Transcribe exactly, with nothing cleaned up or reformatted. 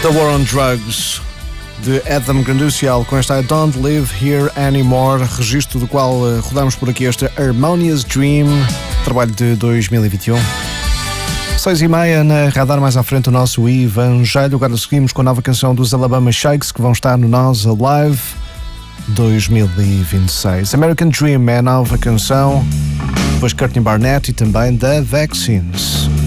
The War on Drugs, de Adam Granduciel, com esta I Don't Live Here Anymore, registro do qual uh, rodamos por aqui este Harmonious Dream, trabalho de dois mil e vinte e um. Seis e meia na Radar, mais à frente o nosso Evangelho. Agora seguimos com a nova canção dos Alabama Shakes, que vão estar no Nós Alive dois mil e vinte e seis. American Dream é a nova canção, depois Courtney Barnett e também The Vaccines.